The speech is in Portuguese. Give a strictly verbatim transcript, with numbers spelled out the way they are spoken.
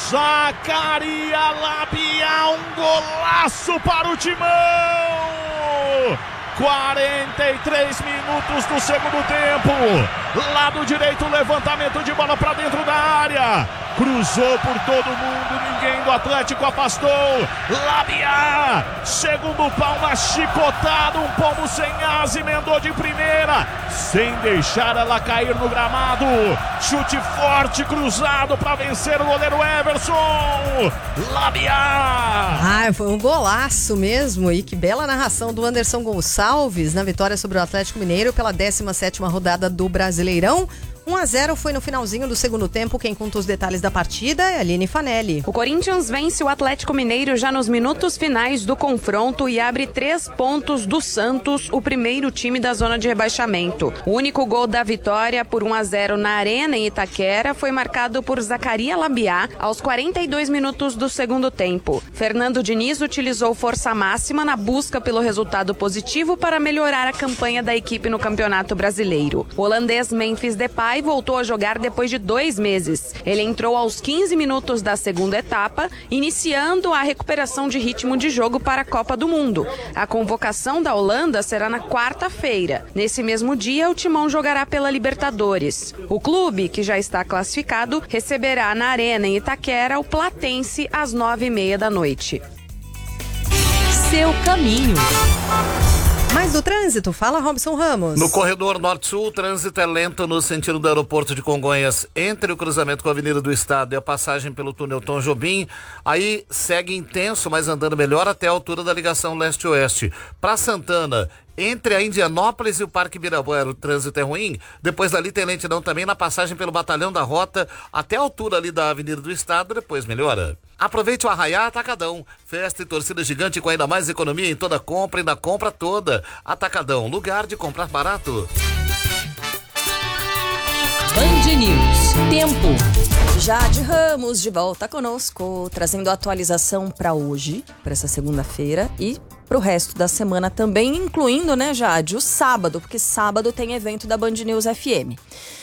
Zacaria Labiá, um golaço para o Timão! quarenta e três minutos do segundo tempo. Lado direito, levantamento de bola para dentro da área. Cruzou por todo mundo, ninguém do Atlético afastou. Labiá, segundo pau na chicotada, um pombo sem asa, emendou de primeira, sem deixar ela cair no gramado. Chute forte, cruzado para vencer o goleiro Everson. Labiá. Ah, foi um golaço mesmo, e que bela narração do Anderson Gonçalves na vitória sobre o Atlético Mineiro pela décima sétima rodada do Brasileirão. um a zero foi no finalzinho do segundo tempo. Quem conta os detalhes da partida é a Aline Fanelli. O Corinthians vence o Atlético Mineiro já nos minutos finais do confronto e abre três pontos do Santos, o primeiro time da zona de rebaixamento. O único gol da vitória por um a zero na Arena em Itaquera foi marcado por Zacaria Labiá aos quarenta e dois minutos do segundo tempo. Fernando Diniz utilizou força máxima na busca pelo resultado positivo para melhorar a campanha da equipe no Campeonato Brasileiro. O holandês Memphis Depay voltou a jogar depois de dois meses. Ele entrou aos quinze minutos da segunda etapa, iniciando a recuperação de ritmo de jogo para a Copa do Mundo. A convocação da Holanda será na quarta-feira. Nesse mesmo dia, o Timão jogará pela Libertadores. O clube, que já está classificado, receberá na Arena em Itaquera o Platense às nove e meia da noite. Seu caminho. Mais do trânsito, fala Robson Ramos. No corredor norte-sul, o trânsito é lento no sentido do aeroporto de Congonhas, entre o cruzamento com a Avenida do Estado e a passagem pelo túnel Tom Jobim. Aí segue intenso, mas andando melhor até a altura da ligação leste-oeste. Para Santana, entre a Indianópolis e o Parque Ibirapuera, o trânsito é ruim. Depois dali tem lentidão também na passagem pelo Batalhão da Rota até a altura ali da Avenida do Estado, depois melhora. Aproveite o Arraiá Atacadão. Festa e torcida gigante com ainda mais economia em toda compra e na compra toda. Atacadão, lugar de comprar barato. Band News. Tempo. Jade Ramos de volta conosco, trazendo a atualização para hoje, para essa segunda-feira e para o resto da semana também, incluindo, né, Jade, o sábado, porque sábado tem evento da Band News F M.